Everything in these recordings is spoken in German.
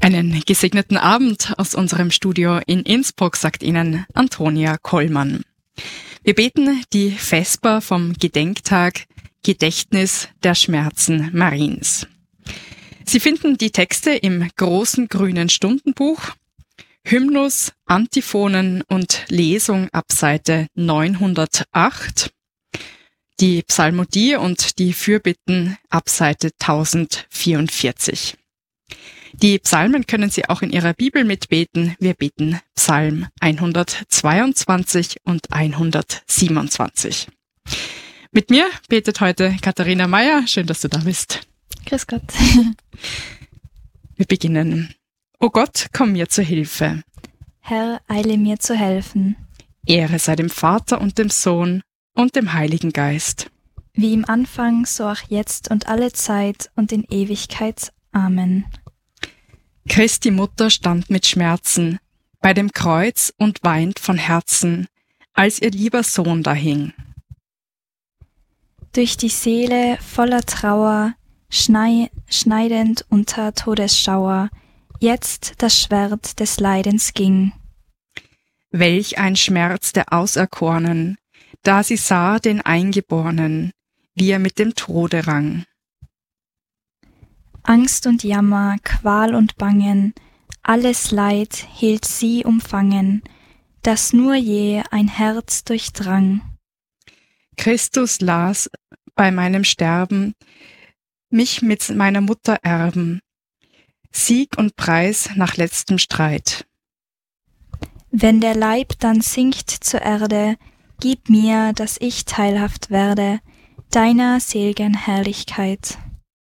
Einen gesegneten Abend aus unserem Studio in Innsbruck, sagt Ihnen Antonia Kollmann. Wir beten die Vesper vom Gedenktag Gedächtnis der Schmerzen Mariens. Sie finden die Texte im großen grünen Stundenbuch, Hymnus, Antiphonen und Lesung ab Seite 908, die Psalmodie und die Fürbitten ab Seite 1044. Die Psalmen können Sie auch in Ihrer Bibel mitbeten. Wir beten Psalm 122 und 127. Mit mir betet heute Katharina Meyer. Schön, dass du da bist. Grüß Gott. Wir beginnen. O Gott, komm mir zur Hilfe. Herr, eile mir zu helfen. Ehre sei dem Vater und dem Sohn und dem Heiligen Geist. Wie im Anfang, so auch jetzt und alle Zeit und in Ewigkeit. Amen. Christi Mutter stand mit Schmerzen bei dem Kreuz und weint von Herzen, als ihr lieber Sohn da hing. Durch die Seele voller Trauer, schneidend unter Todesschauer, jetzt das Schwert des Leidens ging. Welch ein Schmerz der Auserkornen, da sie sah den Eingeborenen, wie er mit dem Tode rang. Angst und Jammer, Qual und Bangen, alles Leid hielt sie umfangen, das nur je ein Herz durchdrang. Christus las bei meinem Sterben, mich mit meiner Mutter erben, Sieg und Preis nach letztem Streit. Wenn der Leib dann sinkt zur Erde, gib mir, dass ich teilhaft werde, deiner sel'gen Herrlichkeit.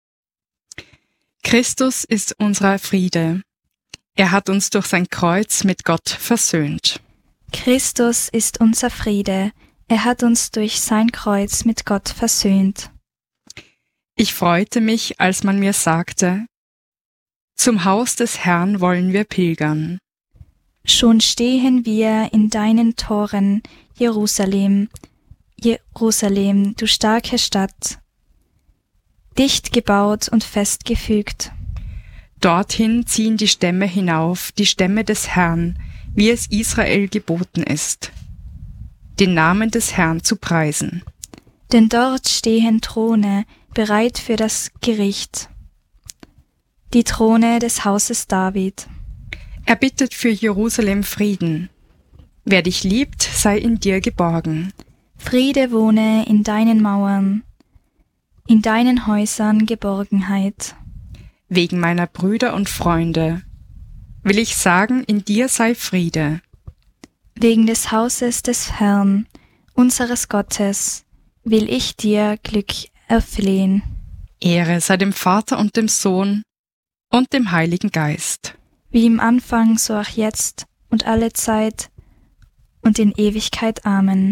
Christus ist unser Friede. Er hat uns durch sein Kreuz mit Gott versöhnt. Christus ist unser Friede. Er hat uns durch sein Kreuz mit Gott versöhnt. Ich freute mich, als man mir sagte, zum Haus des Herrn wollen wir pilgern. Schon stehen wir in deinen Toren, Jerusalem, Jerusalem, du starke Stadt, dicht gebaut und festgefügt. Dorthin ziehen die Stämme hinauf, die Stämme des Herrn, wie es Israel geboten ist, den Namen des Herrn zu preisen. Denn dort stehen Throne, bereit für das Gericht, die Throne des Hauses David. Er bittet für Jerusalem Frieden. Wer dich liebt, sei in dir geborgen. Friede wohne in deinen Mauern, in deinen Häusern Geborgenheit. Wegen meiner Brüder und Freunde will ich sagen, in dir sei Friede. Wegen des Hauses des Herrn, unseres Gottes, will ich dir Glück erflehen. Ehre sei dem Vater und dem Sohn und dem Heiligen Geist. Wie im Anfang, so auch jetzt und alle Zeit und in Ewigkeit. Amen.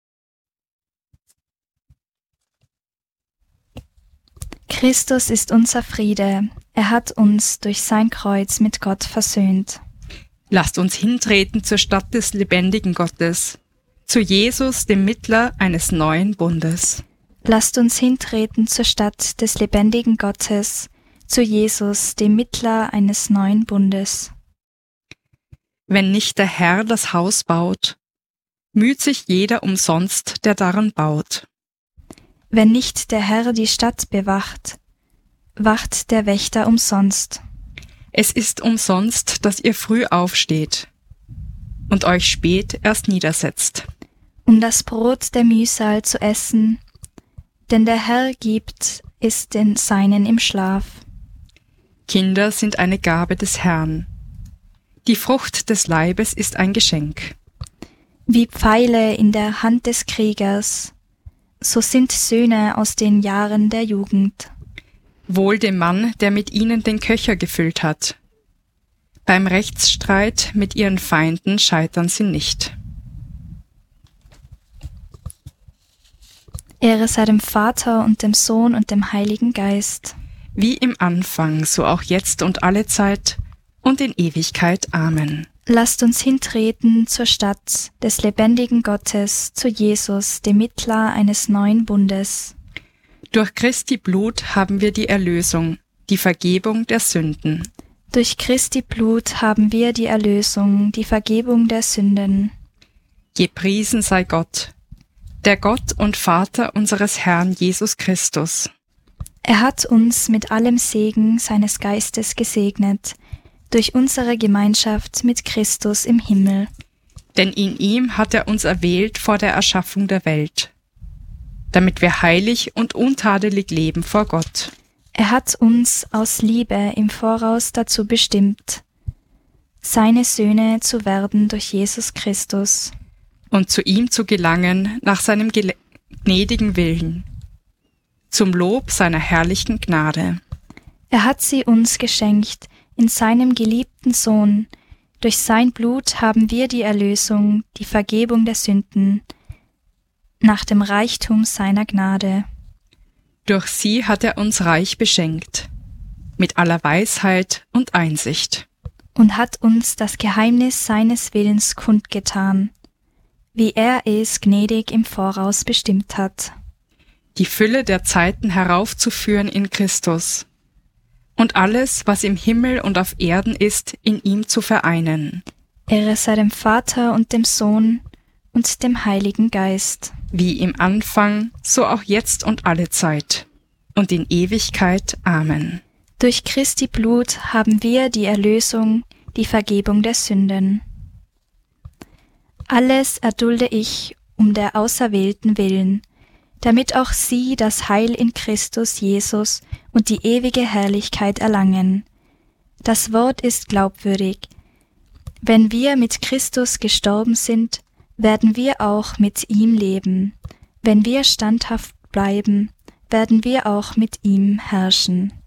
Christus ist unser Friede. Er hat uns durch sein Kreuz mit Gott versöhnt. Lasst uns hintreten zur Stadt des lebendigen Gottes, zu Jesus, dem Mittler eines neuen Bundes. Lasst uns hintreten zur Stadt des lebendigen Gottes, zu Jesus, dem Mittler eines neuen Bundes. Wenn nicht der Herr das Haus baut, müht sich jeder umsonst, der daran baut. Wenn nicht der Herr die Stadt bewacht, wacht der Wächter umsonst. Es ist umsonst, dass ihr früh aufsteht und euch spät erst niedersetzt. Um das Brot der Mühsal zu essen, denn der Herr gibt es den Seinen im Schlaf. Kinder sind eine Gabe des Herrn. Die Frucht des Leibes ist ein Geschenk. Wie Pfeile in der Hand des Kriegers, so sind Söhne aus den Jahren der Jugend. Wohl dem Mann, der mit ihnen den Köcher gefüllt hat. Beim Rechtsstreit mit ihren Feinden scheitern sie nicht. Ehre sei dem Vater und dem Sohn und dem Heiligen Geist. Wie im Anfang, so auch jetzt und alle Zeit und in Ewigkeit. Amen. Lasst uns hintreten zur Stadt des lebendigen Gottes, zu Jesus, dem Mittler eines neuen Bundes. Durch Christi Blut haben wir die Erlösung, die Vergebung der Sünden. Durch Christi Blut haben wir die Erlösung, die Vergebung der Sünden. Gepriesen sei Gott, der Gott und Vater unseres Herrn Jesus Christus. Er hat uns mit allem Segen seines Geistes gesegnet, durch unsere Gemeinschaft mit Christus im Himmel. Denn in ihm hat er uns erwählt vor der Erschaffung der Welt, damit wir heilig und untadelig leben vor Gott. Er hat uns aus Liebe im Voraus dazu bestimmt, seine Söhne zu werden durch Jesus Christus. Und zu ihm zu gelangen nach seinem gnädigen Willen, zum Lob seiner herrlichen Gnade. Er hat sie uns geschenkt in seinem geliebten Sohn. Durch sein Blut haben wir die Erlösung, die Vergebung der Sünden, nach dem Reichtum seiner Gnade. Durch sie hat er uns reich beschenkt, mit aller Weisheit und Einsicht. Und hat uns das Geheimnis seines Willens kundgetan, wie er es gnädig im Voraus bestimmt hat. Die Fülle der Zeiten heraufzuführen in Christus und alles, was im Himmel und auf Erden ist, in ihm zu vereinen. Ehre sei dem Vater und dem Sohn und dem Heiligen Geist. Wie im Anfang, so auch jetzt und alle Zeit und in Ewigkeit. Amen. Durch Christi Blut haben wir die Erlösung, die Vergebung der Sünden. Alles erdulde ich um der Auserwählten willen, damit auch sie das Heil in Christus Jesus und die ewige Herrlichkeit erlangen. Das Wort ist glaubwürdig. Wenn wir mit Christus gestorben sind, werden wir auch mit ihm leben. Wenn wir standhaft bleiben, werden wir auch mit ihm herrschen.